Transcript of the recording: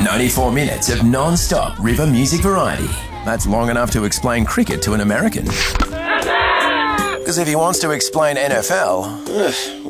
94 minutes of non-stop river music variety. That's long enough to explain cricket to an American. Because if he wants to explain NFL...